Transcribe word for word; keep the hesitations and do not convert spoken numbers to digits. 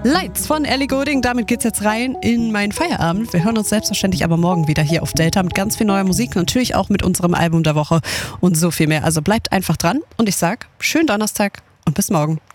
Lights von Ellie Goulding, damit geht's jetzt rein in meinen Feierabend. Wir hören uns selbstverständlich aber morgen wieder hier auf Delta mit ganz viel neuer Musik, natürlich auch mit unserem Album der Woche und so viel mehr. Also bleibt einfach dran und ich sag, schönen Donnerstag und bis morgen.